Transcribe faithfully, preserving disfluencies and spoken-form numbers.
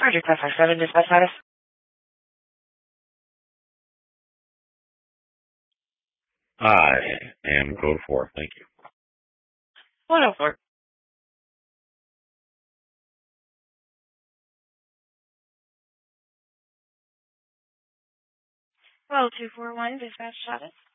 Roger, class five seven, dispatch status. I am code four. Thank you. one oh four. Well, two four one, dispatch status.